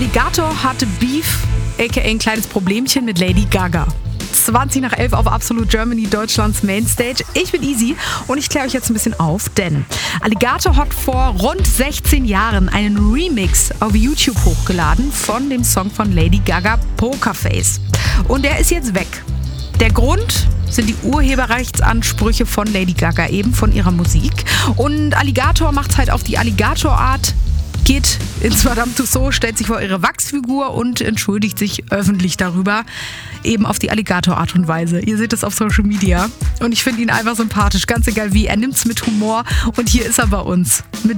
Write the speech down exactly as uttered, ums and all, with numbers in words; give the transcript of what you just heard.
Alligator hatte Beef, aka ein kleines Problemchen mit Lady Gaga. zwanzig nach elf auf Absolut Germany, Deutschlands Mainstage. Ich bin Easy und ich kläre euch jetzt ein bisschen auf, denn Alligator hat vor rund sechzehn Jahren einen Remix auf YouTube hochgeladen von dem Song von Lady Gaga, Pokerface. Und der ist jetzt weg. Der Grund sind die Urheberrechtsansprüche von Lady Gaga, eben von ihrer Musik. Und Alligator macht es halt auf die Alligator-Art, geht ins Madame Tussauds, stellt sich vor ihre Wachsfigur und entschuldigt sich öffentlich darüber, eben auf die Alligator-Art und Weise. Ihr seht es auf Social Media und ich finde ihn einfach sympathisch, ganz egal wie. Er nimmt es mit Humor und hier ist er bei uns mit